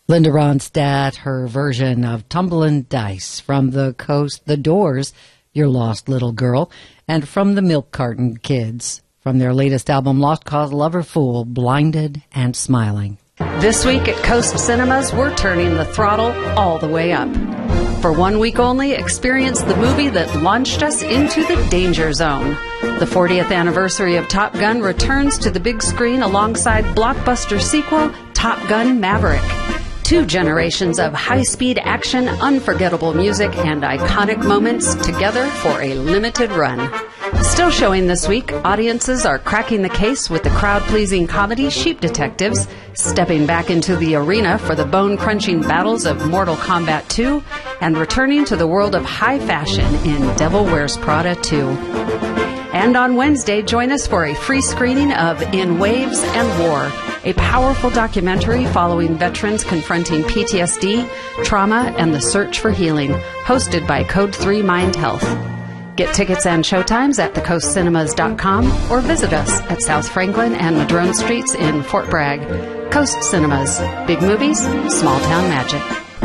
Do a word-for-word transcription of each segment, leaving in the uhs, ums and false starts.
Linda Ronstadt, her version of Tumblin' Dice. From the Coast, The Doors, Your Lost Little Girl. And from the Milk Carton Kids, from their latest album, Lost Cause Lover Fool, Blinded and Smiling. This week at Coast Cinemas, we're turning the throttle all the way up. For one week only, experience the movie that launched us into the danger zone. The fortieth anniversary of Top Gun returns to the big screen alongside blockbuster sequel, Top Gun Maverick. Two generations of high-speed action, unforgettable music, and iconic moments together for a limited run. Still showing this week, audiences are cracking the case with the crowd-pleasing comedy Sheep Detectives, stepping back into the arena for the bone-crunching battles of Mortal Kombat two, and returning to the world of high fashion in Devil Wears Prada two. And on Wednesday, join us for a free screening of In Waves and War, a powerful documentary following veterans confronting P T S D, trauma, and the search for healing, hosted by Code three Mind Health. Get tickets and showtimes at the coast cinemas dot com or visit us at South Franklin and Madrone Streets in Fort Bragg. Coast Cinemas. Big movies, small town magic.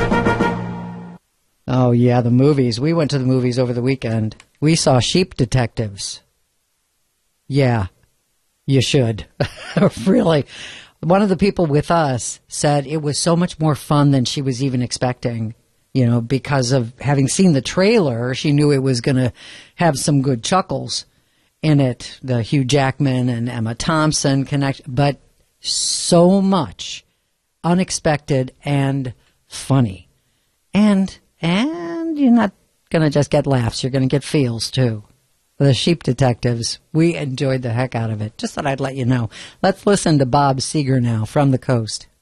Oh, yeah, the movies. We went to the movies over the weekend. We saw Sheep Detectives. Yeah, you should. Really. One of the people with us said it was so much more fun than she was even expecting. You know, because of having seen the trailer, she knew it was going to have some good chuckles in it. The Hugh Jackman and Emma Thompson connection, but so much unexpected and funny. And, and you're not going to just get laughs. You're going to get feels too. The Sheep Detectives, we enjoyed the heck out of it. Just thought I'd let you know. Let's listen to Bob Seger now from the Coast.